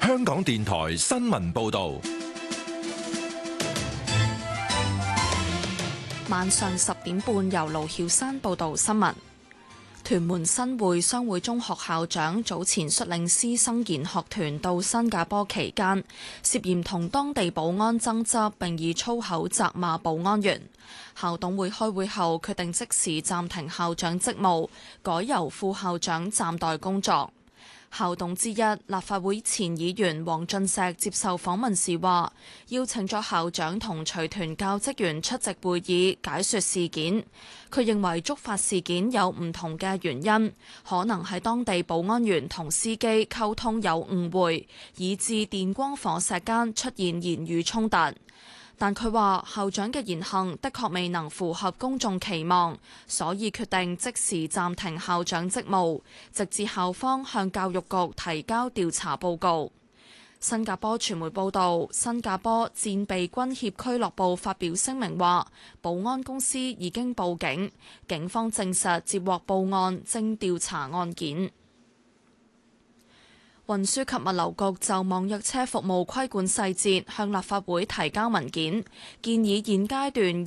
香港電台新聞報道。 晚上10點半，由盧曉山報道新聞。屯門新會商會中學校長早前率領師生研學團到新加坡期間，涉嫌同當地保安爭執，並以粗口責罵保安員。校董會開會後決定即時暫停校長職務，改由副校長暫代工作。校董之一立法會前議員黃俊碩接受訪問時話，邀請咗校長同隨團教職員出席會議解說事件。佢認為觸發事件有唔同嘅原因，可能係當地保安員同司機溝通有誤會，以致電光火石間出現言語衝突。但佢話校長嘅言行的確未能符合公眾期望，所以決定即時暫停校長職務，直至校方向教育局提交調查報告。新加坡傳媒報導，新加坡戰備軍協俱樂部發表聲明話，保安公司已經報警，警方證實接獲報案，正調查案件。運輸及物流局就網約車服務規管細節向立法會提交文件，建議現階段